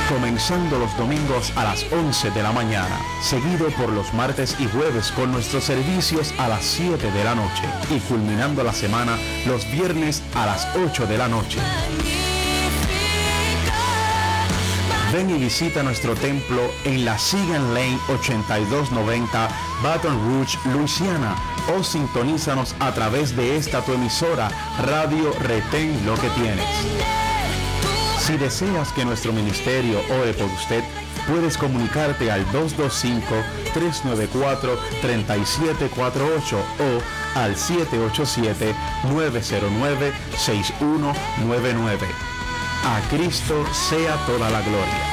comenzando los domingos a las 11 de la mañana, seguido por los martes y jueves con nuestros servicios a las 7 de la noche y culminando la semana los viernes a las 8 de la noche. Ven y visita nuestro templo en la Sigan Lane 8290, Baton Rouge, Luisiana, o sintonízanos a través de esta tu emisora, Radio Retén Lo que Tienes. Si deseas que nuestro ministerio ore por usted, puedes comunicarte al 225-394-3748 o al 787-909-6199. A Cristo sea toda la gloria.